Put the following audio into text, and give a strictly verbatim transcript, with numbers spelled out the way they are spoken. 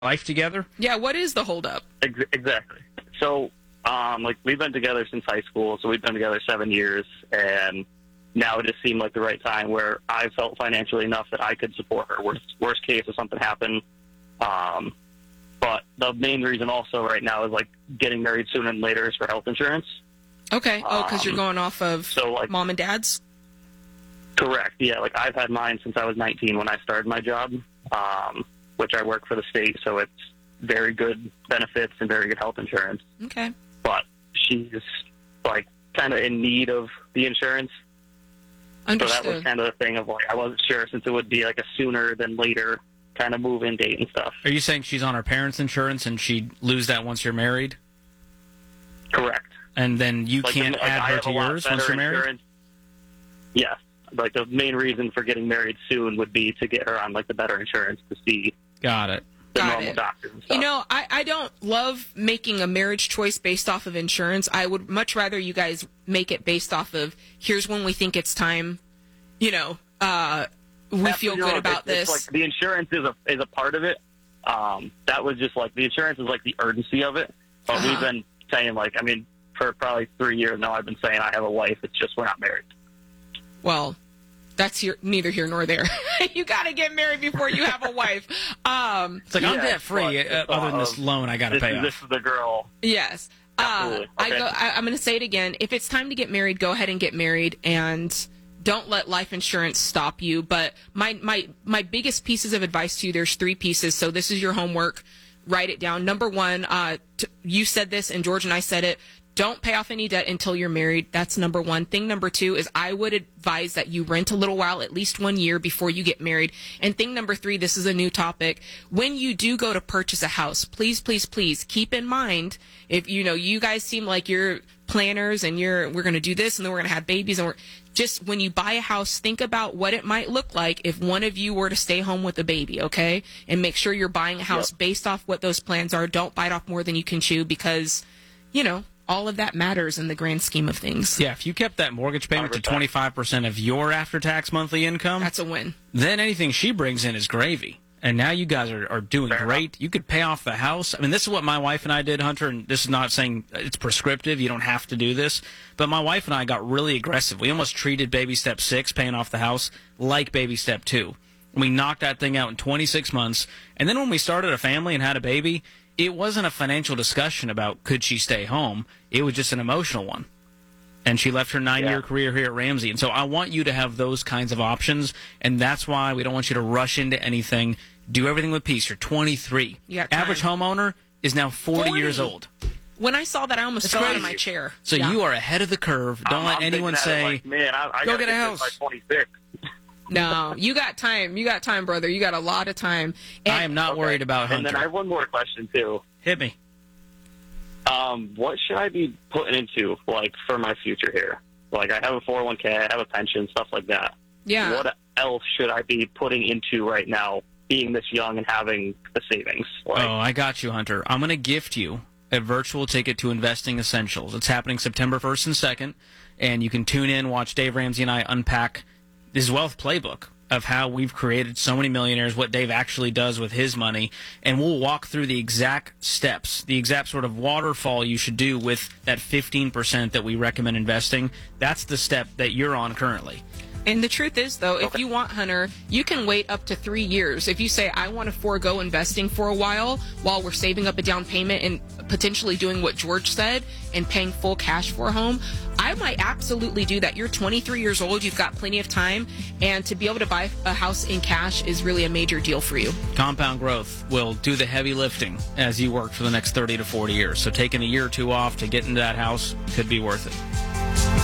life together? Yeah, what is the holdup? Ex- exactly. So, um, like, we've been together since high school, so we've been together seven years, and now it just seemed like the right time where I felt financially enough that I could support her. Worst, worst case, if something happened. Um, but the main reason also right now is, like, getting married sooner and later is for health insurance. Okay. Oh, because um, you're going off of so, like, mom and dad's? Correct. Yeah, like, I've had mine since I was nineteen when I started my job, um, which I work for the state, so it's very good benefits and very good health insurance. Okay. But she's, like, kind of in need of the insurance. Understood. So that was kind of the thing of, like, I wasn't sure since it would be, like, a sooner than later kind of move-in date and stuff. Are you saying she's on her parents' insurance and she'd lose that once you're married? Correct. And then you like, can't like, add her to yours once you're married? Insurance. Yes. Like, the main reason for getting married soon would be to get her on, like, the better insurance to see Got it. the Got normal it. doctors and stuff. You know, I, I don't love making a marriage choice based off of insurance. I would much rather you guys make it based off of, here's when we think it's time, you know, uh, we That's, feel you know, good about it's, this. It's like the insurance is a is a part of it. Um, that was just like the insurance is like the urgency of it. But Uh-huh. we've been saying, like, I mean, for probably three years now, I've been saying I have a wife. It's just we're not married. Well, that's here, neither here nor there. You got to get married before you have a wife. Um, It's like, I'm Yeah, debt-free, but uh, it's other than all this of- loan I got to This pay is, off. this is the girl. yes. Uh, Absolutely. I Okay. go, I, I'm going to say it again. If it's time to get married, go ahead and get married, and don't let life insurance stop you. But my, my, my biggest pieces of advice to you, there's three pieces, so this is your homework. Write it down. Number one, uh, t- you said this, and George and I said it. Don't pay off any debt until you're married. That's number one. Thing number two is I would advise that you rent a little while, at least one year before you get married. And thing number three, this is a new topic. When you do go to purchase a house, please, please, please keep in mind, if you know, you guys seem like you're planners and you're, we're going to do this and then we're going to have babies, and we're just, when you buy a house, think about what it might look like if one of you were to stay home with a baby, okay? And make sure you're buying a house Yep. based off what those plans are. Don't bite off more than you can chew, because, you know, all of that matters in the grand scheme of things. Yeah, if you kept that mortgage payment to one hundred percent. twenty-five percent of your after-tax monthly income, That's a win. then anything she brings in is gravy. And now you guys are, are doing Fair great. You could pay off the house. I mean, this is what my wife and I did, Hunter, and this is not saying it's prescriptive. You don't have to do this. But my wife and I got really aggressive. We almost treated baby step six, paying off the house, like baby step two. We knocked that thing out in twenty-six months. And then when we started a family and had a baby, it wasn't a financial discussion about could she stay home. It was just an emotional one. And she left her nine-year Yeah. career here at Ramsey. And so I want you to have those kinds of options, and that's why we don't want you to rush into anything. Do everything with peace. You're twenty-three. You got time. Average homeowner is now forty, forty years old. When I saw that, I almost That's fell out of crazy. my chair. So Yeah. you are ahead of the curve. Don't I'm- let I'm anyone thinking that, say, like, man, I, I "Go gotta get a this house." by twenty-six. No, you got time. You got time, brother. You got a lot of time. And I am not Okay. worried about Hunter. And then I have one more question, too. Hit me. Um, what should I be putting into, like, for my future here? Like, I have a four oh one k, I have a pension, stuff like that. Yeah. What else should I be putting into right now, being this young and having the savings? Like, Oh, I got you, Hunter. I'm going to gift you a virtual ticket to Investing Essentials. It's happening September first and second, and you can tune in, watch Dave Ramsey and I unpack this wealth playbook of how we've created so many millionaires, what Dave actually does with his money, and we'll walk through the exact steps, the exact sort of waterfall you should do with that fifteen percent that we recommend investing. That's the step that you're on currently. And the truth is, though, if you want, Hunter, you can wait up to three years. If you say, I want to forego investing for a while while we're saving up a down payment and potentially doing what George said and paying full cash for a home, I might absolutely do that. You're twenty-three years old. You've got plenty of time. And to be able to buy a house in cash is really a major deal for you. Compound growth will do the heavy lifting as you work for the next thirty to forty years. So taking a year or two off to get into that house could be worth it.